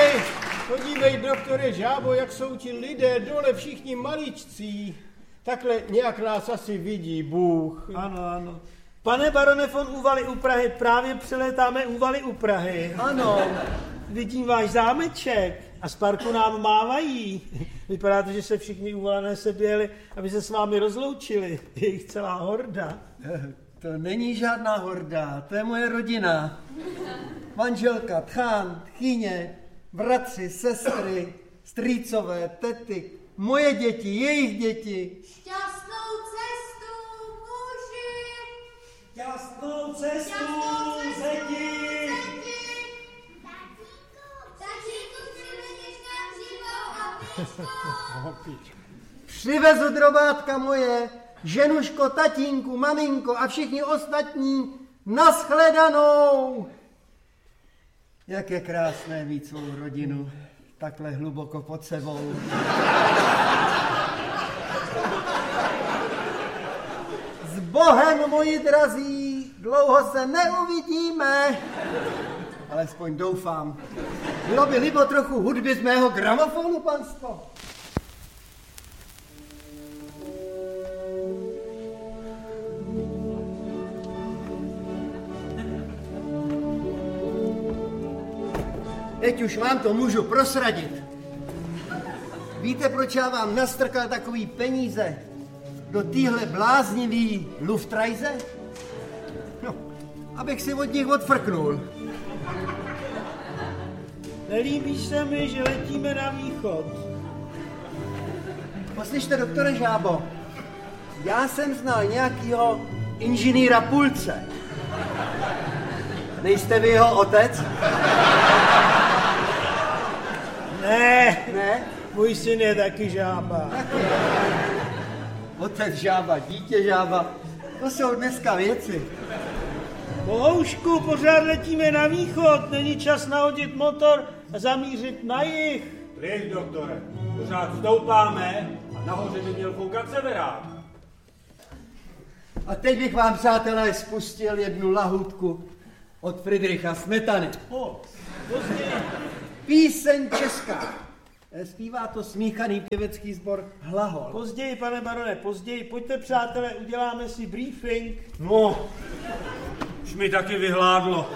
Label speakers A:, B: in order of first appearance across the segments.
A: Podívej, doktore Žábo, jak jsou ti lidé dole všichni maličcí. Takhle nějak nás asi vidí Bůh.
B: Ano. Pane barone von Úvaly u Prahy, právě přelétáme Úvaly u Prahy.
A: Ano.
B: Vidím váš zámeček a z parku nám mávají. Vypadá to, že se všichni Úvalané seběli, aby se s vámi rozloučili. Je jich celá horda.
A: To není žádná horda, to je moje rodina. Manželka, tchán, tchyně, bratři, sestry, strýcové, tety, moje děti, jejich děti.
C: Šťastnou cestu, muži!
B: Šťastnou cestu, zeti!
C: Tačínku, přivedeš nám živou a pičku.
A: Přivezu drobátka moje, ženuško, tatínku, maminko a všichni ostatní, nashledanou. Jak je krásné mít svou rodinu takhle hluboko pod sebou. S Bohem, moji drazí, dlouho se neuvidíme. Alespoň doufám. Bylo by libo trochu hudby z mého gramofonu, panstvo. Teď už vám to můžu prosradit. Víte, proč já vám nastrkal takový peníze do téhle bláznivý Luftreise? No, abych si od nich odfrknul.
B: Nelíbí se mi, že letíme na východ.
A: Poslyšte, doktore Žábo, já jsem znal nějakýho inženýra Pulce. Nejste vy jeho otec?
B: Ne,
A: Ne?
B: můj syn je taky Žába.
A: Otec Žába, dítě Žába, to jsou dneska věci.
B: Bohoušku, pořád letíme na východ, není čas nahodit motor a zamířit na jih.
D: Klid, doktore, pořád stoupáme a nahoře by měl foukat severák.
A: A teď bych vám, přátelé, spustil jednu lahůdku od Friedricha Smetany.
B: Později.
A: Píseň česká. Zpívá to smíchaný pěvecký sbor Hlahol.
B: Později, pane barone, později. Pojďte, přátelé, uděláme si briefing.
D: No, už mi taky vyhládlo.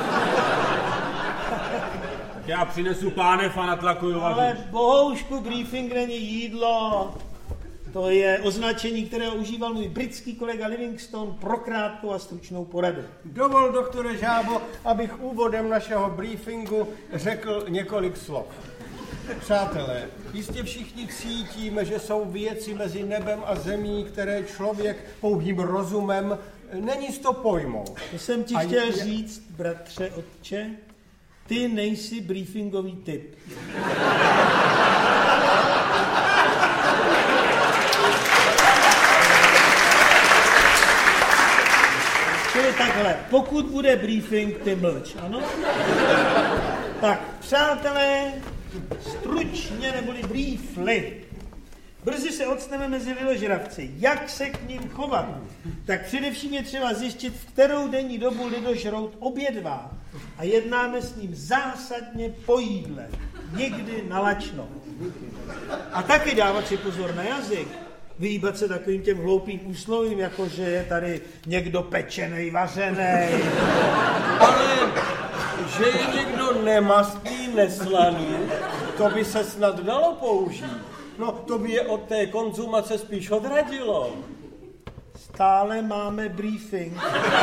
D: Tak já přinesu pánev a natlakuju vařič.
B: Ale bohoušku, briefing není jídlo. To je označení, které užíval můj britský kolega Livingstone pro krátkou a stručnou poradu.
A: Dovol, doktore Žábo, abych úvodem našeho briefingu řekl několik slov. Přátelé, jistě všichni cítíme, že jsou věci mezi nebem a zemí, které člověk pouhým rozumem není s to pojmou.
B: To jsem ti chtěl říct, bratře, otče, ty nejsi briefingový typ. Čili takhle, pokud bude briefing, ty mlč, ano? Tak, přátelé, stručně neboli briefly. Brzy se odstaneme mezi lidožravci. Jak se k ním chovat? Tak především je třeba zjistit, v kterou denní dobu lidožrout obědvá. A jednáme s ním zásadně po jídle. Někdy na lačno. A taky dávat si pozor na jazyk. Vyhýbat se takovým těm hloupým úslovím, jako že je tady někdo pečenej, vařenej.
A: Ale že je někdo nemastný, neslaný, to by se snad dalo použít. No, to by je od té konzumace spíš odradilo.
B: Stále máme briefing.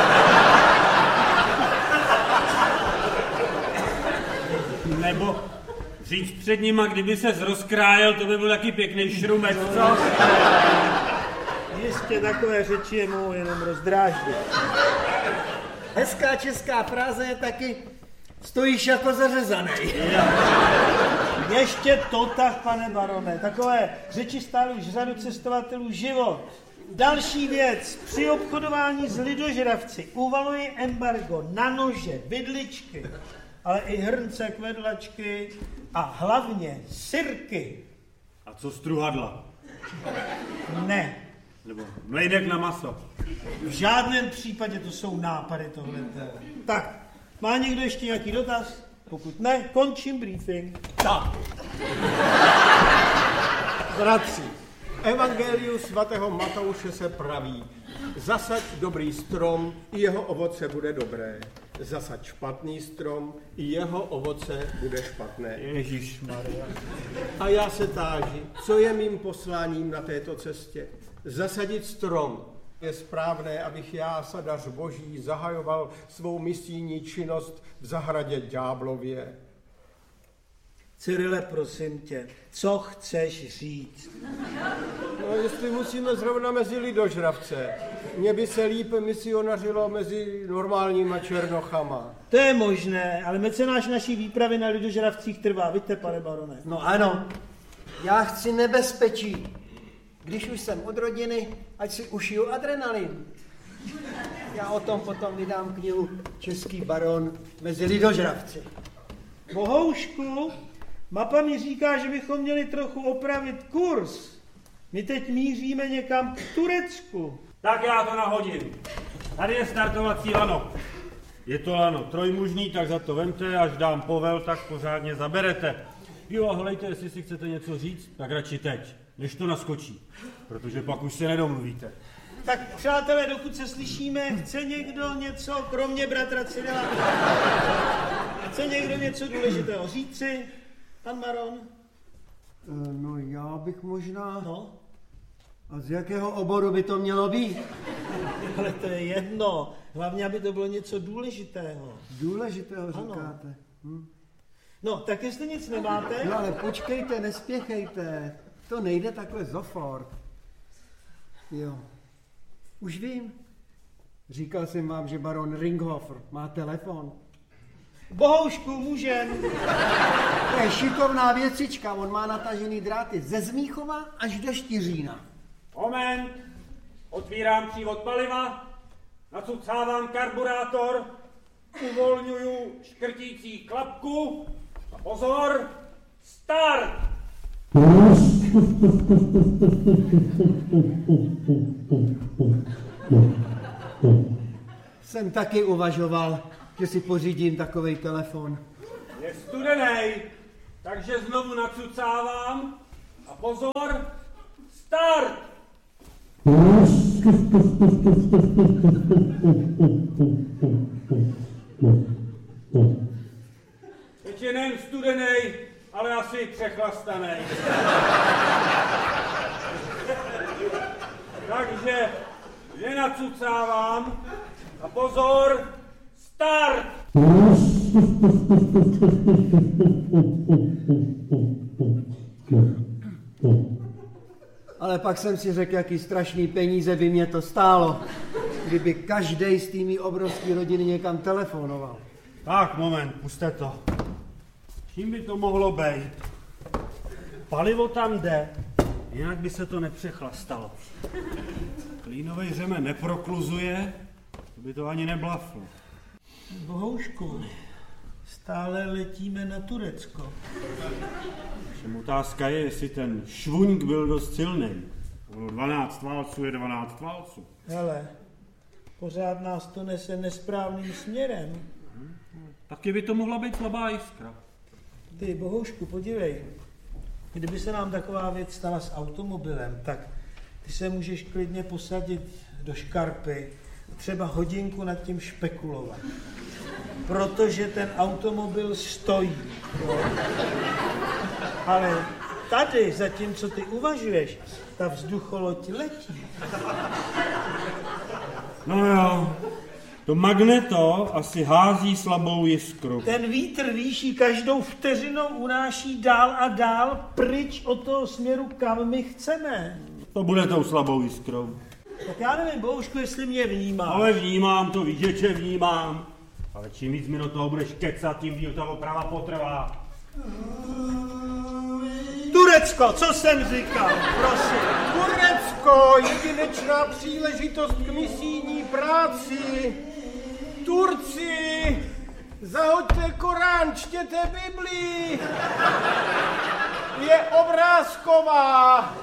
D: Nebo říct před nima, kdyby se rozkrájel, to by byl taky pěkný šrumec, co?
B: Jistě takové řeči je mohou jenom rozdráždit.
A: Hezká česká fráze je taky stojíš jako zařezanej.
B: Ještě to tak, pane barone. Takové řeči stály už řadu cestovatelů život. Další věc. Při obchodování s lidožravci uvaluji embargo na nože, vidličky, ale i hrnce, kvedlačky a hlavně sirky.
D: A co struhadla?
B: Ne.
D: Nebo mlejdek na maso?
B: V žádném případě to jsou nápady tohleté. Tak, má někdo ještě nějaký dotaz? Pokud ne, končím briefing.
A: Tak. Bratři, Evangeliu svatého Matouše se praví, zasaď dobrý strom, i jeho ovoce bude dobré. Zasaď špatný strom, i jeho ovoce bude špatné.
B: Ježišmarja.
A: A já se táži, co je mým posláním na této cestě? Zasadit strom. Je správné, abych já, sadař boží, zahajoval svou misijní činnost v zahradě ďáblově.
B: Cyrile, prosím tě, co chceš říct?
A: No, jestli musíme zrovna mezi lidožravce. Mně by se líp misionařilo mezi normálníma černochama.
B: To je možné, ale mecenáš naší výpravy na lidožravcích trvá, vidíte, pane barone.
E: No ano, já chci nebezpečí. Když už jsem od rodiny, ať si ušiju adrenalin. Já o tom potom vydám knihu Český baron mezi lidožravci.
B: Bohoušku, mapa mi říká, že bychom měli trochu opravit kurz. My teď míříme někam k Turecku.
D: Tak já to nahodím. Tady je startovací lano. Je to lano trojmužný, tak za to vemte, až dám povel, tak pořádně zaberete. Jo, a hlejte, jestli si chcete něco říct, tak radši teď, než to naskočí, protože pak už se nedomluvíte.
B: Tak přátelé, dokud se slyšíme, chce někdo něco, kromě bratra Cyrila? Chce někdo něco důležitého říci? Pan Maron?
E: No já bych možná...
B: No,
E: A z jakého oboru by to mělo být?
B: ale to je jedno. Hlavně, aby to bylo něco důležitého.
E: Důležitého říkáte.
B: No, tak jestli nic nemáte...
E: No ale počkejte, nespěchejte. To nejde takhle zofort. Jo. Už vím. Říkal jsem vám, že baron Ringhofer má telefon.
B: Bohoušku, můžem.
E: To je šikovná věcička, on má natažený dráty ze Zmíchova až do Štiřína.
D: Moment, otvírám přívod paliva, nacucávám karburátor, uvolňuju škrtící klapku a pozor, start!
E: Jsem taky uvažoval, že si pořídím takovej telefon.
D: Je studenej, takže znovu nacucávám a pozor, start! Teď je nejen studenej, ale asi přechlastanej. Takže nenacucávám a pozor, start!
E: Ale pak jsem si řekl, jaký strašný peníze by mě to stálo, kdyby každej z té mý obrovské rodiny někam telefonoval.
D: Tak, moment, puste to. Čím by to mohlo být? Palivo tam jde, jinak by se to nepřechlastalo. Klínovej řemen neprokluzuje, to by to ani neblaflo.
B: Bohoušku, stále letíme na Turecko.
D: Všem otázka je, jestli ten švuňk byl dost silný. 12 válců je 12 válců.
B: Hele, pořád nás to nese nesprávným směrem.
D: Taky by to mohla být slabá jiskra.
B: Ty, Bohoušku, podívej, kdyby se nám taková věc stala s automobilem, tak ty se můžeš klidně posadit do škarpy a třeba hodinku nad tím špekulovat. Protože ten automobil stojí. Jo? Ale tady, zatímco ty uvažuješ, ta vzducholoď letí.
D: No jo, to magneto asi hází slabou jiskru.
B: Ten vítr, víš, ji každou vteřinou unáší dál a dál pryč od toho směru, kam my chceme.
D: To bude tou slabou jiskrou.
B: Tak já nevím, Bohušku, jestli mě vnímáš.
D: Ale vnímám to, víš, že vnímám. Ale čím víc mi do toho budeš kecat, tím díl ta oprava potrvá.
B: Turecko, co jsem říkal, prosím.
A: Turecko, jedinečná příležitost k misijní práci. Turci, zahoďte Korán, čtěte Biblii. Je obrázková.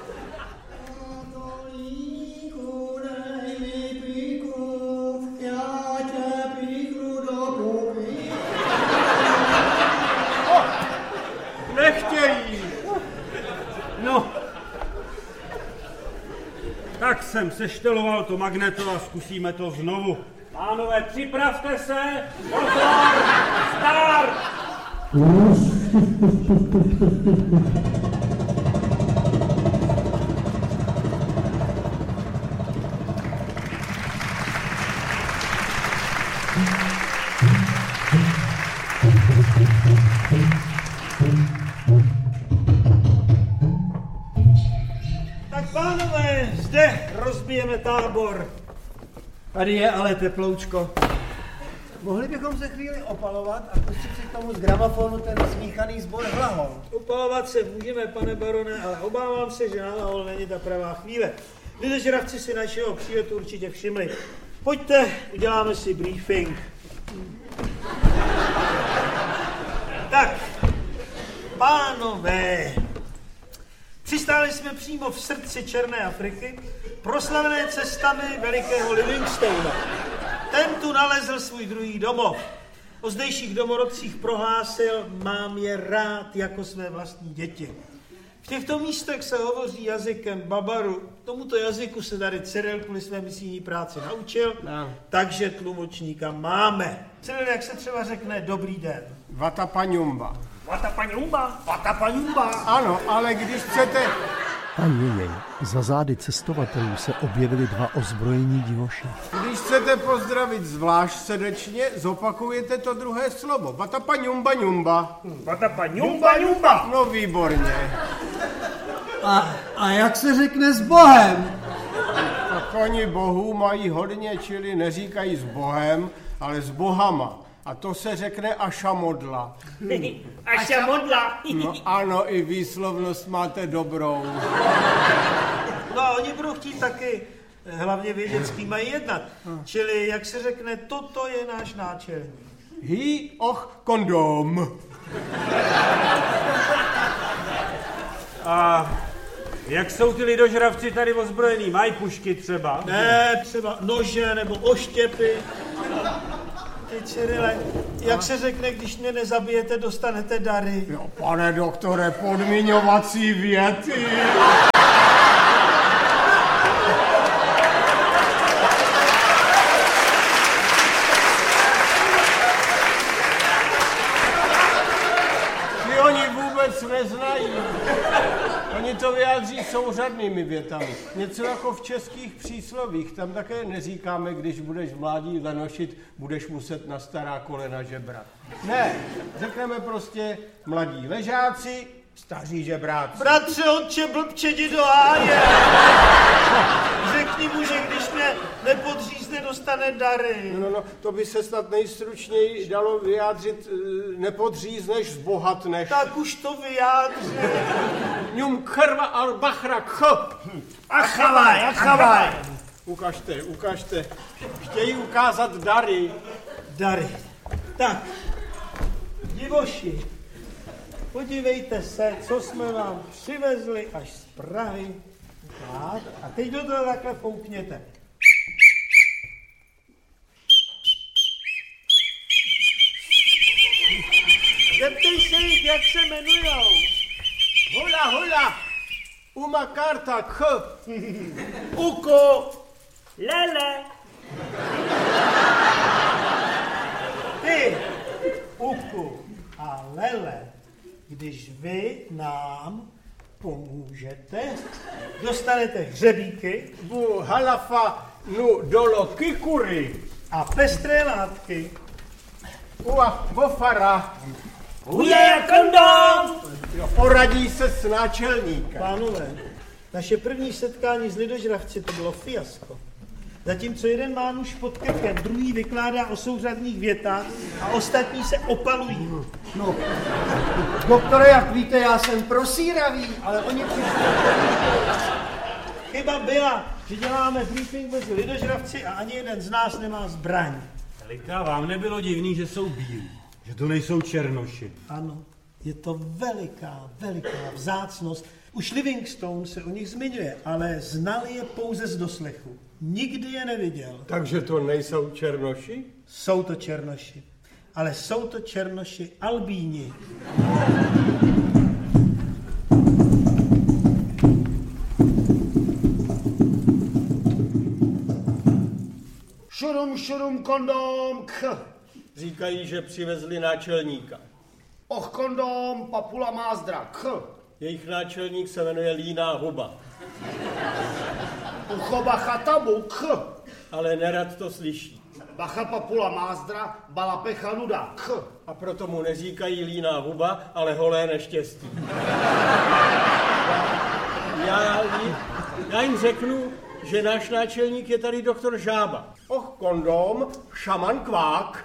D: jsem sešteloval to magneto a zkusíme to znovu. Pánové, připravte se! Pozor! Start!
B: Tak pánové, zde rozbijeme tábor.
E: Tady je ale teploučko. Mohli bychom se chvíli opalovat a pustit si k tomu z gramofonu ten smíchaný sbor Hlahol.
B: Upalovat se můžeme, pane barone, ale obávám se, že na Hlahol není ta pravá chvíle. Lidožravci si našeho příletu určitě všimli. Pojďte, uděláme si briefing. Tak, pánové, přistáli jsme přímo v srdci Černé Afriky, proslavené cestami velikého Livingstona. Ten tu nalezl svůj druhý domov. O zdejších domorodcích prohlásil, mám je rád jako své vlastní děti. V těchto místech se hovoří jazykem Babaru. Tomuto jazyku se tady Cyril kvůli své misijní práci naučil, takže tlumočníka máme. Cyril, jak se třeba řekne dobrý den?
A: Vatapaňumba.
B: Vatapaňumba, Vatapaňumba.
A: Ano, ale když chcete...
F: Ajejej, za zády cestovatelů se objevili dva ozbrojení divoši.
A: Když chcete pozdravit zvlášť srdečně, zopakujete to druhé slovo. Vatapaňumba ňumba.
B: Vatapaňumba, ňumba.
A: No výborně.
E: A jak se řekne s Bohem?
A: Tak oni bohů mají hodně, čili neříkají s Bohem, ale s bohama. A to se řekne ašamodla.
B: Ašamodla.
A: No ano, i výslovnost máte dobrou.
B: No a oni budou chtít taky hlavně vědět, s kým mají jednat. Čili, jak se řekne, toto je náš náčelník.
A: Kondom.
D: A jak jsou ty lidožravci tady ozbrojení? Mají pušky třeba?
B: Ne, třeba nože nebo oštěpy. Ty Cyrile, jak se řekne, když mě nezabijete, dostanete dary.
A: Jo, pane doktore, podmiňovací věty. Ty oni vůbec neznají. Oni to vyjádří souřadnými větami. Něco jako v českých příslovích. Tam také neříkáme, když budeš v mládí lenošit, budeš muset na stará kolena žebrat. Ne, řekneme prostě mladí ležáci, staří žebráci.
B: Bratře, otče, blbče, jdi do háje. Řekni mu, že když mě nepodřízne, dostane dary.
A: No, to by se snad nejstručněji dalo vyjádřit, nepodřízneš, zbohatneš.
B: Tak už to vyjádři.
A: Ňum krva al bachra kh.
B: Achavaj.
A: Ukažte. Chtějí ukázat dary.
B: Dary. Tak, divoši, podívejte se, co jsme vám přivezli až z Prahy. Tak, a teď do toho takhle foukněte. Zeptej se jich, jak se jmenujou.
A: Hula. Uma karta kh. Uko.
B: Lele. Ty, Uku a Lele, když vy nám pomůžete, dostanete hřebíky
A: Bu halafa nu dolo kikuri.
B: a pestré látky.
A: Ua bofara.
B: Uje kondom!
A: Poradí se s náčelníkem.
B: Pánové, naše první setkání s lidožravci to bylo fiasko. Zatímco jeden má nůž pod krkem, druhý vykládá o souřadných větách a ostatní se opalují.
E: No, doktore, jak víte, já jsem prosíravý, ale oni přišli.
B: Chyba byla, že děláme briefing mezi lidožravci a ani jeden z nás nemá zbraň.
D: Helika, vám nebylo divný, že jsou bílí, že to nejsou černoši.
B: Ano, je to veliká vzácnost. Už Livingstone se o nich zmiňuje, ale znal je pouze z doslechu. Nikdy je neviděl.
A: Takže to nejsou černoši?
B: Jsou to černoši, ale jsou to černoši albíni.
G: šurum, kondom,
A: Říkají, že přivezli náčelníka.
G: Och, kondom, papula mázdra,
A: Jejich náčelník se jmenuje Líná huba.
G: Uchoba chatabu,
A: Ale nerad to slyší.
G: Bacha papula mázdra, balapecha nuda,
A: A proto mu neříkají Líná huba, ale holé neštěstí. Já jim řeknu, že náš náčelník je tady doktor Žába. Och, kondom, šaman kvák.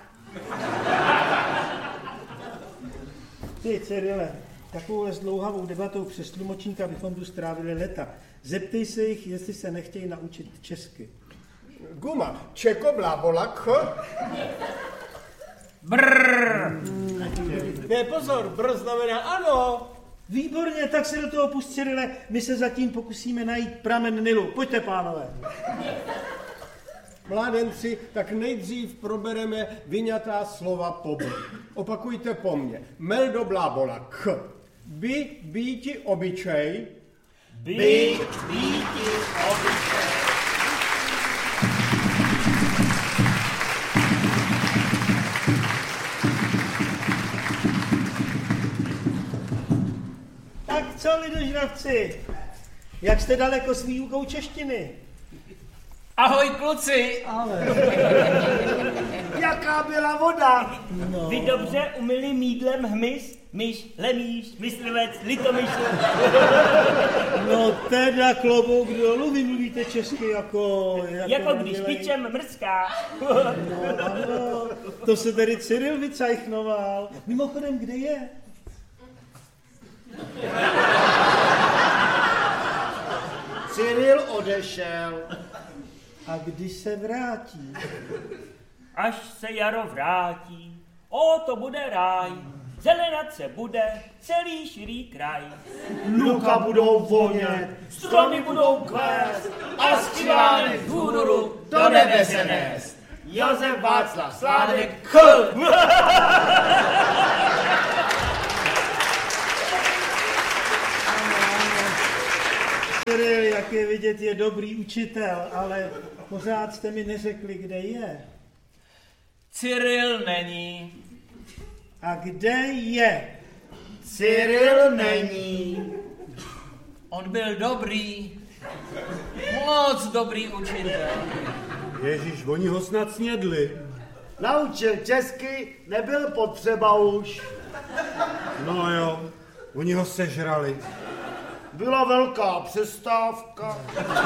B: Ty, Cyrile, takovou zdlouhavou debatou přes tlumočníka bychom tu strávili leta. Zeptej se jich, jestli se nechtějí naučit česky.
A: Guma, čeko blábolak.
H: Brrr.
A: Ne, pozor, brr znamená ano.
B: Výborně, tak se do toho pust, Cyrile. My se zatím pokusíme najít pramen Nilu. Pojďte, pánové.
A: Mládenci, tak nejdřív probereme vyňatá slova po B. Opakujte po mně. Meldo blábola k. Býti obyčej.
H: Býti obyčej.
B: Tak co, lidožravci? Jak jste daleko s výukou češtiny?
H: Ahoj, kluci.
G: Jaká byla voda?
B: No.
I: Vy dobře umyli mídlem hmyz, myš, lemíš, myslivec, litomyšl.
B: No teda klobouk dolů, vy mluvíte česky jako
I: Jako když pičem mrská.
B: No ano, to se tady Cyril vycajchnoval. Mimochodem, kde je?
G: Cyril odešel.
B: A když se vrátí?
I: Až se jaro vrátí, to bude ráj. Zelenat se bude celý širý kraj.
G: Luka budou vonět,
I: Stromy budou kvést
H: A zpíváme hůru do nebe se nést. Josef Václav Sládek,
B: Cyril, jak je vidět, je dobrý učitel, ale pořád jste mi neřekli, kde je.
H: Cyril není.
B: A kde je?
G: Cyril není.
H: On byl dobrý. Moc dobrý učitel.
D: Ježíš, oni ho snad snědli.
G: Naučil česky, nebyl potřeba už.
D: No jo, oni ho sežrali.
G: Byla velká přestávka.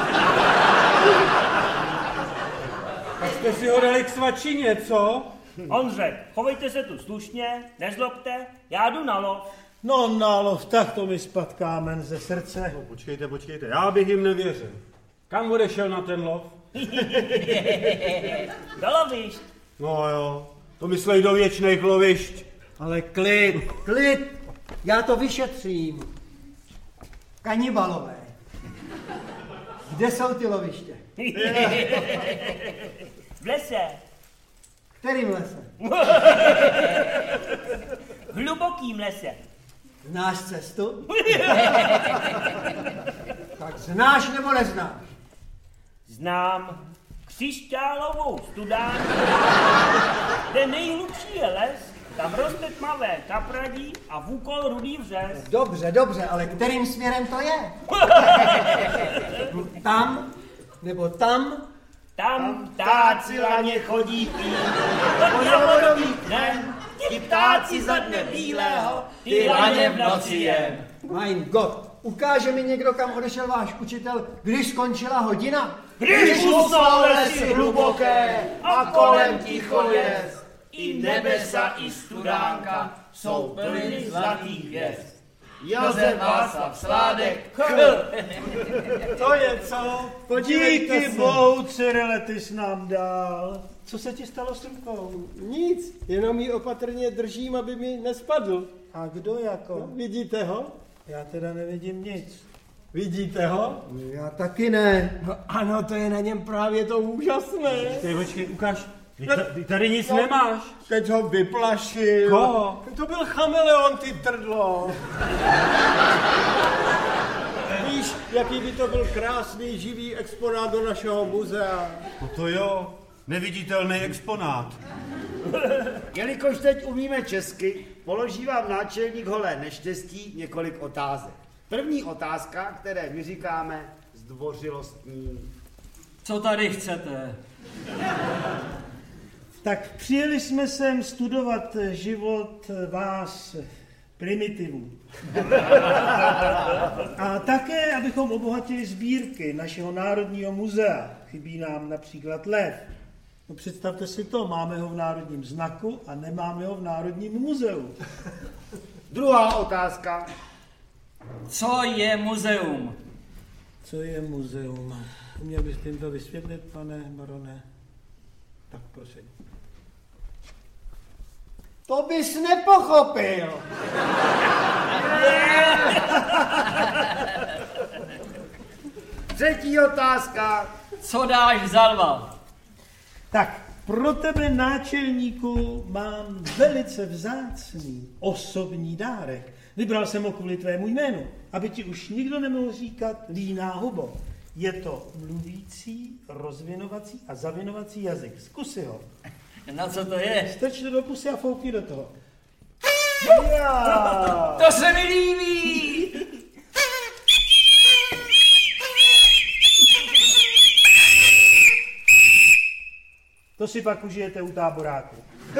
D: Tak jste si ho dali k svačině, co?
I: On řekl, chovejte se tu slušně, nezlobte, já jdu na lov.
B: No nálov, tak to mi spad kámen ze srdce.
D: No, počkejte, já bych jim nevěřil. Kam odešel na ten lov?
I: Do lovišť.
D: No jo, to myslej do věčných lovišť.
E: Ale klid, já to vyšetřím. Kanibalové. Kde jsou ty loviště?
I: V lese.
E: Kterým lese?
I: V hlubokým lese.
E: Znáš cestu? Tak znáš nebo neznáš?
I: Znám křišťálovou studánku, kde nejhlubší je les, tam roste tmavé kapradí a v úkol rudý vřez.
E: Dobře, ale kterým směrem to je? Tam nebo tam?
I: Tam ptáci laně chodí pít, pod javodový dnem, ti ptáci za dne bílého, ty laně v noci jen.
E: Mein Gott, ukáže mi někdo, kam odešel váš učitel, když skončila hodina?
I: Když
H: Jsou lesy hluboké a kolem ticho jest. I nebesa, i studánka jsou plný zlatých hvězd. Josef Václav Sládek,
A: To je co?
B: Díky bohu, Cyrile, ty jsi nám dal. Co se ti stalo s rukou?
A: Nic, jenom ji opatrně držím, aby mi nespadl.
B: A kdo jako?
A: Vidíte ho?
B: Já teda nevidím nic.
A: Vidíte ho?
E: Já taky ne.
A: No ano, to je na něm právě to úžasné.
D: Počkej, ukáž. Ty tady nic nemáš.
A: Teď ho vyplašil.
D: Koho?
A: To byl chameleon, ty trdlo. Víš, jaký by to byl krásný živý exponát do našeho muzea.
D: No to jo. Neviditelný exponát.
G: Jelikož teď umíme česky, položí vám náčelník Holé neštěstí několik otázek. První otázka, které my říkáme zdvořilostní.
J: Co tady chcete?
B: Tak přijeli jsme sem studovat život vás, primitivů. A také, abychom obohatili sbírky našeho Národního muzea. Chybí nám například lev. No představte si to, máme ho v Národním znaku a nemáme ho v Národním muzeu.
G: Druhá otázka.
J: Co je muzeum?
B: Co je muzeum? Uměl byste jim to vysvětlit, pane barone? Tak prosím.
E: To bys nepochopil.
G: Třetí otázka.
J: Co dáš za lva?
B: Tak, pro tebe, náčelníku, mám velice vzácný osobní dárek. Vybral jsem ho kvůli tvému jménu, aby ti už nikdo nemohl říkat líná hubo. Je to mluvící, rozvinovací a zavinovací jazyk. Zkusy ho.
J: No co to je?
B: Strč to do pusy a foukni do toho.
J: To se mi líbí!
B: To si pak užijete u táboráku.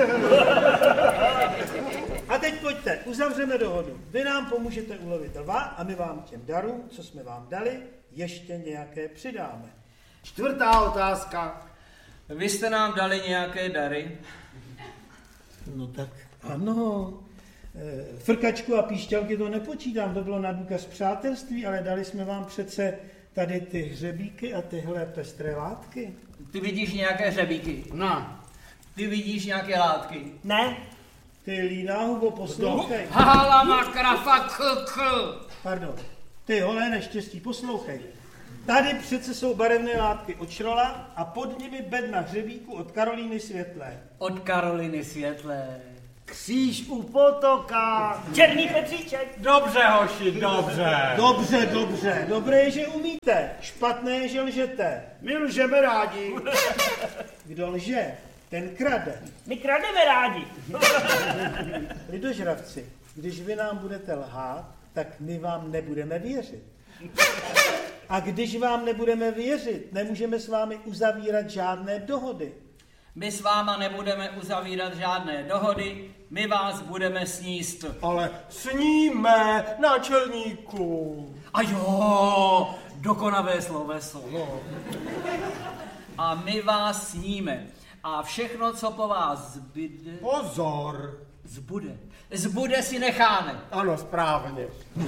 B: A teď pojďte, uzavřeme dohodu. Vy nám pomůžete ulovit lva a my vám těm darům, co jsme vám dali, ještě nějaké přidáme.
G: Čtvrtá otázka.
J: Vy jste nám dali nějaké dary?
B: No tak ano. Frkačku a píšťalky to nepočítám, to bylo na důkaz přátelství, ale dali jsme vám přece tady ty hřebíky a tyhle pestré látky.
J: Ty vidíš nějaké hřebíky?
G: No.
J: Ty vidíš nějaké látky?
B: Ne. Ty líná hubo, poslouchej.
J: Hala makrafa kl.
B: Pardon. Ty holé neštěstí, poslouchej. Tady přece jsou barevné látky od šrola a pod nimi bedna hřebíku od Karolíny Světlé.
J: Od Karolíny Světlé.
G: Kříž u potoka.
I: Černý Petříček.
A: Dobře, hoši, dobře.
B: Dobře. Dobré je, že umíte. Špatné je, že lžete.
G: My lžeme rádi.
B: Kdo lže, ten krade.
I: My krademe rádi.
B: Lidožravci, když vy nám budete lhát, tak my vám nebudeme věřit. A když vám nebudeme věřit, nemůžeme s vámi uzavírat žádné dohody.
J: My s váma nebudeme uzavírat žádné dohody, my vás budeme sníst.
A: Ale sníme, náčelníku.
J: A jo, dokonavé sloveso.
A: No.
J: A my vás sníme. A všechno, co po vás zbyde...
A: Pozor.
J: Zbude si necháme.
A: Ano, správně.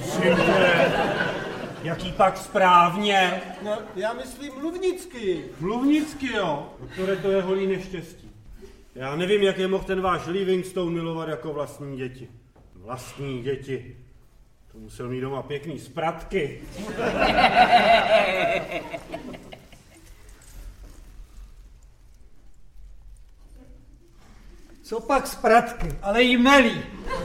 D: Jaký pak správně?
A: No, já myslím mluvnicky.
D: Mluvnicky, jo. Doktore, to je holý neštěstí. Já nevím, jak je mohl ten váš Livingstone milovat jako vlastní děti. Vlastní děti. To musel mít doma pěkný spratky.
E: Co pak spratky, ale jí melí.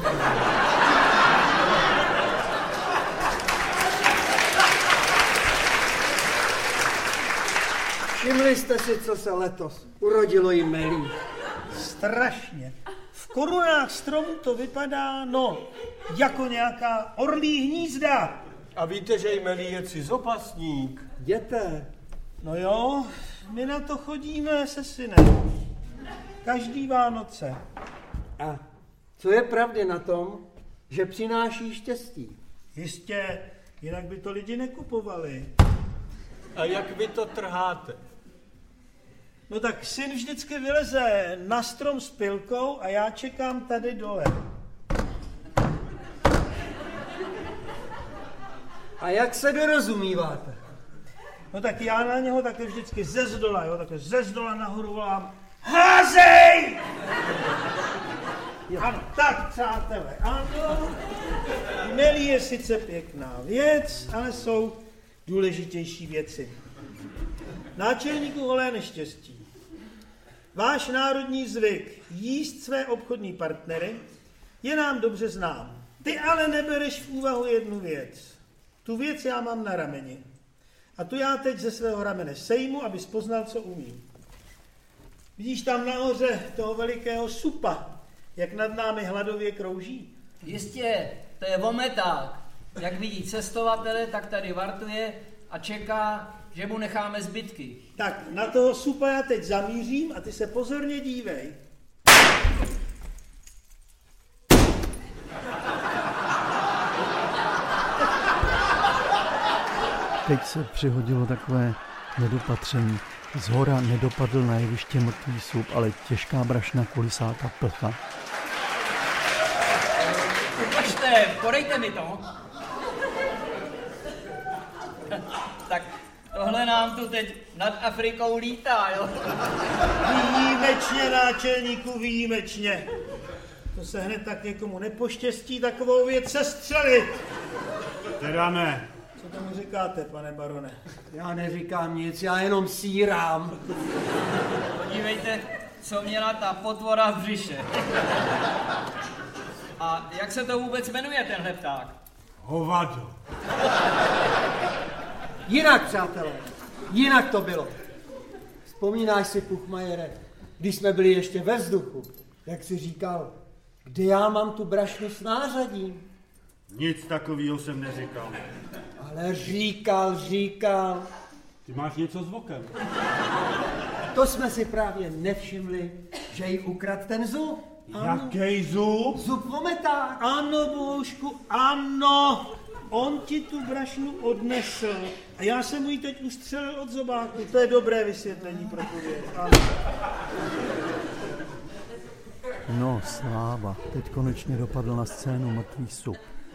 E: Všimli jste si, co se letos urodilo jí melí?
B: Strašně. V korunách stromů to vypadá, jako nějaká orlí hnízda.
A: A víte, že jí melí je cizopasník?
E: Jděte.
B: No jo, my na to chodíme se synem. Každý Vánoce.
E: A co je pravdy na tom, že přináší štěstí?
B: Jistě, jinak by to lidi nekupovali.
A: A jak vy to trháte?
B: No tak syn vždycky vyleze na strom s pilkou a já čekám tady dole.
E: A jak se dorozumíváte?
B: No tak já na něho takhle vždycky ze zdola nahoru volám: házej! Ano, tak přátelé, ano. Melí je sice pěkná věc, ale jsou důležitější věci. Náčelníku holé neštěstí. Váš národní zvyk jíst své obchodní partnery je nám dobře znám. Ty ale nebereš v úvahu jednu věc. Tu věc já mám na rameni. A tu já teď ze svého ramene sejmu, abys poznal, co umím. Vidíš tam nahoře toho velikého supa, jak nad námi hladově krouží?
J: Jistě, to je vometák. Jak vidí cestovatele, tak tady vartuje a čeká, že mu necháme zbytky.
B: Tak na toho supa já teď zamířím a ty se pozorně dívej.
F: Teď se přihodilo takové nedopatření. Zhora nedopadl na jeviště mrtvý sup, ale těžká brašna kulisátá plcha.
J: Ukažte, podejte mi to. Tak tohle nám tu teď nad Afrikou lítá, jo?
B: Výjimečně, náčelníku, výjimečně. To se hned tak někomu nepoštěstí takovou věc sestřelit.
D: Teda ne.
B: Co tomu říkáte, pane barone?
E: Já neříkám nic, já jenom sírám.
J: Podívejte, co měla ta potvora v břiše. A jak se to vůbec jmenuje, tenhle pták?
D: Hovado.
E: Jinak, přátelé, jinak to bylo. Vzpomínáš si, Puchmajere, když jsme byli ještě ve vzduchu, jak jsi říkal, kde já mám tu brašnu s nářadím?
D: Nic takového jsem neříkal.
E: Ale říkal.
D: Ty máš něco s vokem.
E: To jsme si právě nevšimli, že jí ukradl ten zub.
D: Jaký zub?
E: Zub vometák.
B: Ano, Bohušku, ano. On ti tu brašnu odnesl a já jsem mu ji teď ustřelil od zobáku. To je dobré vysvětlení pro tu věc. Ano.
F: No, sláva. Teď konečně dopadl na scénu mrtvý sup.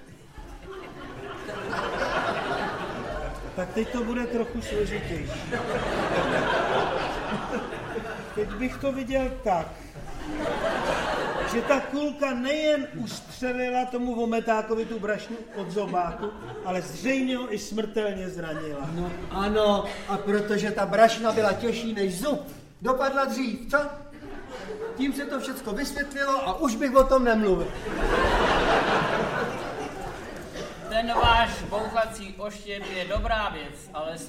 B: Tak teď to bude trochu složitější. Teď bych to viděl tak, že ta kulka nejen ustřelila tomu vometákovi tu brašnu od zobáku, ale zřejmě ho i smrtelně zranila.
E: No ano, a protože ta brašna byla těžší než zub, dopadla dřív, co? Tím se to všecko vysvětlilo a už bych o tom nemluvil.
J: Ten váš bouchací oštěp je dobrá věc, ale